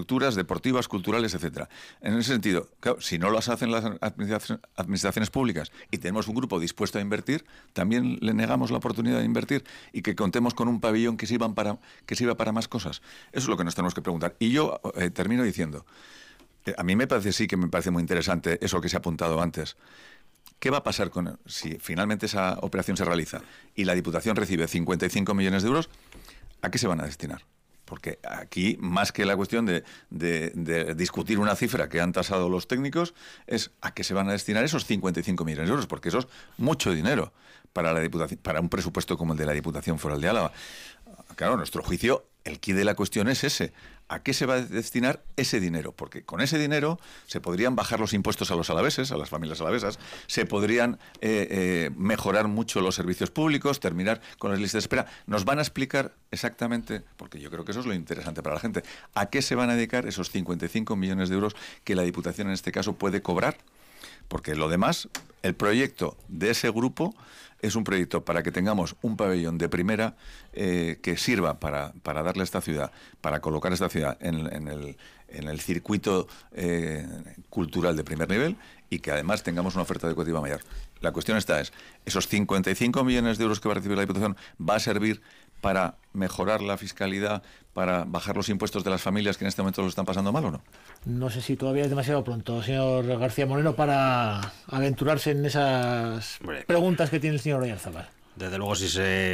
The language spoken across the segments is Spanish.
infraestructuras deportivas, culturales, etcétera. En ese sentido, claro, si no las hacen las administraciones públicas y tenemos un grupo dispuesto a invertir, también le negamos la oportunidad de invertir y que contemos con un pabellón que sirva para más cosas. Eso es lo que nos tenemos que preguntar. Y yo termino diciendo, a mí me parece muy interesante eso que se ha apuntado antes. ¿Qué va a pasar si finalmente esa operación se realiza y la Diputación recibe 55 millones de euros? ¿A qué se van a destinar? Porque aquí, más que la cuestión de discutir una cifra que han tasado los técnicos, es a qué se van a destinar esos 55 millones de euros, porque eso es mucho dinero para la Diputación, para un presupuesto como el de la Diputación Foral de Álava. Claro, a nuestro juicio, el quid de la cuestión es ese. ¿A qué se va a destinar ese dinero? Porque con ese dinero se podrían bajar los impuestos a los alaveses, a las familias alavesas, se podrían mejorar mucho los servicios públicos, terminar con las listas de espera. Nos van a explicar exactamente, porque yo creo que eso es lo interesante para la gente, a qué se van a dedicar esos 55 millones de euros que la Diputación en este caso puede cobrar. Porque lo demás, el proyecto de ese grupo es un proyecto para que tengamos un pabellón de primera que sirva para darle a esta ciudad, para colocar a esta ciudad en el circuito cultural de primer nivel y que además tengamos una oferta educativa mayor. La cuestión es, ¿esos 55 millones de euros que va a recibir la Diputación va a servir para mejorar la fiscalidad, para bajar los impuestos de las familias que en este momento lo están pasando mal o no? No sé si todavía es demasiado pronto, señor García Moreno, para aventurarse en esas preguntas que tiene el señor Oyarzábal. Desde luego, si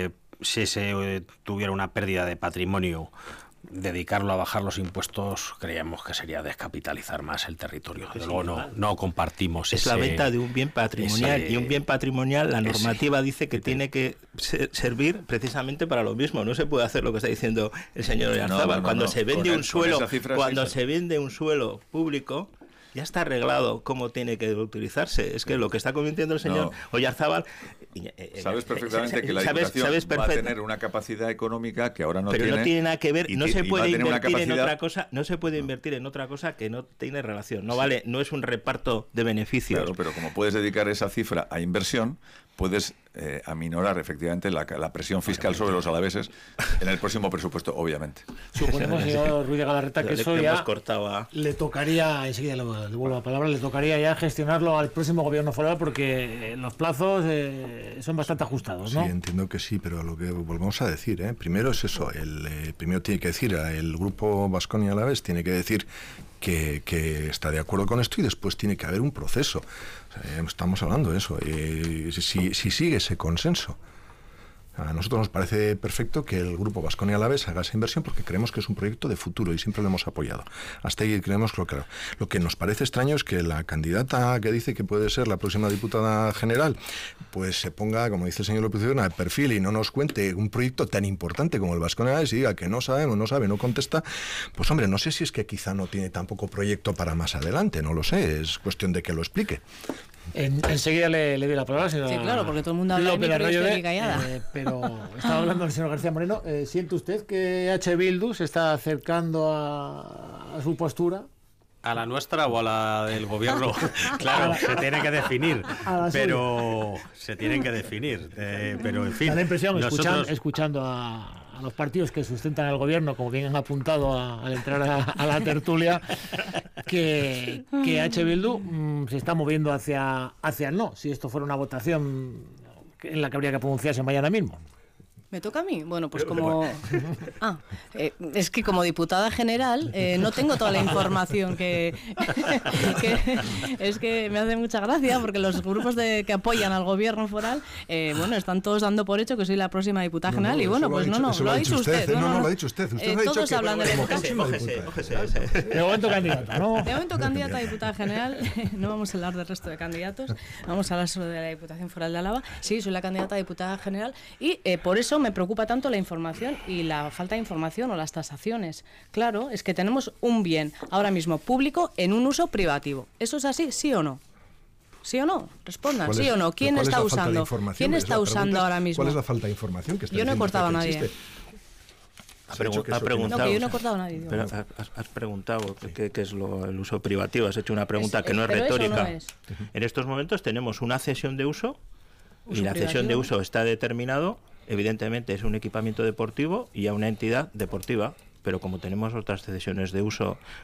se tuviera una pérdida de patrimonio, dedicarlo a bajar los impuestos, creíamos que sería descapitalizar más el territorio. Desde luego no compartimos es la venta de un bien patrimonial, y un bien patrimonial, la normativa dice que tiene que servir precisamente para lo mismo. No se puede hacer lo que está diciendo el señor Oyarzábal. Cuando se vende se vende un suelo público, ya está arreglado cómo tiene que utilizarse. Es que lo que está cometiendo el señor Oyarzábal... Sabes perfectamente que la Diputación va a tener una capacidad económica que ahora no tiene. Pero no tiene nada que ver, no se puede invertir en otra cosa, no se puede invertir en otra cosa que no tiene relación. No vale, no es un reparto de beneficios. Claro, pero como puedes dedicar esa cifra a inversión, puedes aminorar efectivamente la presión fiscal sobre los alaveses en el próximo presupuesto, obviamente. Suponemos, señor Ruiz de Galarreta, que eso ya le tocaría, enseguida le devuelvo la palabra, le tocaría ya gestionarlo al próximo gobierno foral, porque los plazos son bastante ajustados, ¿no? Sí, entiendo que sí, pero lo que volvemos a decir, primero es eso, primero tiene que decir, el grupo Baskonia Alavés tiene que decir que está de acuerdo con esto y después tiene que haber un proceso. O sea, estamos hablando de eso. Si sigue ese consenso, a nosotros nos parece perfecto que el Grupo Baskonia Alavés haga esa inversión porque creemos que es un proyecto de futuro y siempre lo hemos apoyado. Hasta ahí creemos que claro. Lo que nos parece extraño es que la candidata que dice que puede ser la próxima diputada general, pues se ponga, como dice el señor López Vidal, de perfil y no nos cuente un proyecto tan importante como el Baskonia Alavés y diga que no sabe, no contesta. Pues hombre, no sé si es que quizá no tiene tampoco proyecto para más adelante, no lo sé, es cuestión de que lo explique. Enseguida le doy la palabra, señora. Sí, claro, porque todo el mundo habla de mí, pero yo estoy callada. Pero estaba hablando el señor García Moreno. ¿Siente usted que H. Bildu se está acercando a su postura? ¿A la nuestra o a la del gobierno? Claro, se tiene que definir, pero se tienen que definir. Pero en fin, da la impresión, escuchando a los partidos que sustentan al gobierno, como bien han apuntado al entrar a la tertulia, que H. Bildu se está moviendo hacia el no, si esto fuera una votación en la que habría que pronunciarse mañana mismo. ¿Me toca a mí? Bueno, pues como... es que como diputada general no tengo toda la información que es que me hace mucha gracia porque los grupos que apoyan al gobierno foral, están todos dando por hecho que soy la próxima diputada general y bueno, pues lo ha dicho usted. No, lo ha dicho usted. Usted ha dicho todos que hablan de de momento candidata, ¿no? De momento candidata a diputada general. No vamos a hablar del resto de candidatos, vamos a hablar solo de la Diputación Foral de Álava. Sí, soy la candidata a diputada general y por eso me preocupa tanto la información y la falta de información o las tasaciones. Claro, es que tenemos un bien ahora mismo público en un uso privativo. ¿Eso es así, sí o no? ¿Sí o no? Respondan, ¿sí o no? ¿Quién está usando? ¿Quién está usando ahora mismo? ¿Cuál es la falta de información que está Yo no he cortado a nadie. Ha preguntado. No, que yo no he cortado a nadie. Pero has preguntado qué es el uso privativo. Has hecho una pregunta que no es pero retórica. Eso no es. En estos momentos tenemos una cesión de uso y la privativo. cesión de uso está determinado. Evidentemente es un equipamiento deportivo y a una entidad deportiva, pero como tenemos otras cesiones de uso